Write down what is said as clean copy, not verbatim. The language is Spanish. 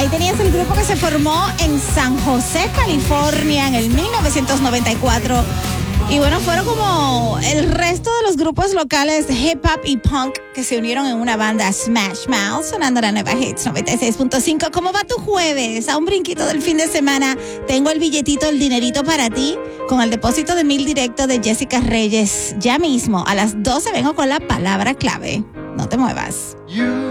Ahí tenías el grupo que se formó en San José, California, en el 1994. Y bueno, fueron como el resto de los grupos locales de hip hop y punk que se unieron en una banda Smash Mouth, sonando la nueva Hits 96.5. ¿Cómo va tu jueves? A un brinquito del fin de semana. Tengo el billetito, el dinerito para ti, con el depósito de 1,000 directo de Jessica Reyes. Ya mismo, a las 12 vengo con la palabra clave. No te muevas.